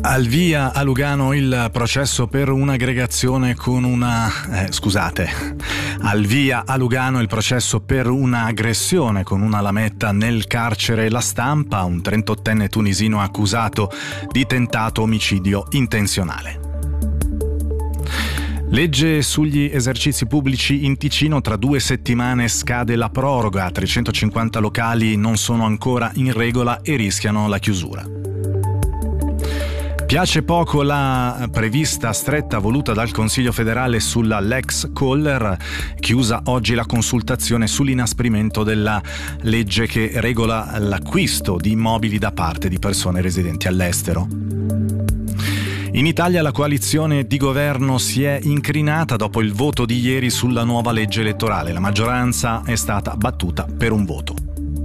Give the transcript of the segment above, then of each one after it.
Al via a Lugano il processo per un'aggregazione con al via a Lugano il processo per un'aggressione con una lametta nel carcere La Stampa, un 38enne tunisino accusato di tentato omicidio intenzionale. Legge sugli esercizi pubblici in Ticino, tra 2 settimane scade la proroga, 350 locali non sono ancora in regola e rischiano la chiusura. Piace poco la prevista stretta voluta dal Consiglio federale sulla Lex Koller, chiusa oggi la consultazione sull'inasprimento della legge che regola l'acquisto di immobili da parte di persone residenti all'estero. In Italia la coalizione di governo si è incrinata dopo il voto di ieri sulla nuova legge elettorale. La maggioranza è stata battuta per un voto.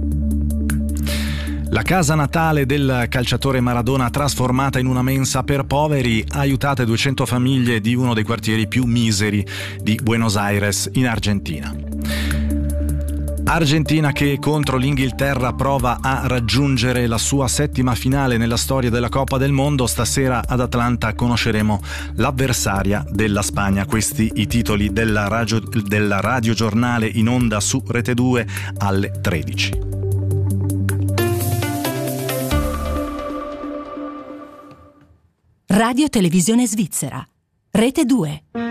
La casa natale del calciatore Maradona trasformata in una mensa per poveri, ha aiutato 200 famiglie di uno dei quartieri più miseri di Buenos Aires in Argentina. Argentina che contro l'Inghilterra prova a raggiungere la sua 7ª finale nella storia della Coppa del Mondo. Stasera ad Atlanta conosceremo l'avversaria della Spagna. Questi i titoli del radiogiornale in onda su Rete 2 alle 13. Radio Televisione Svizzera, Rete 2.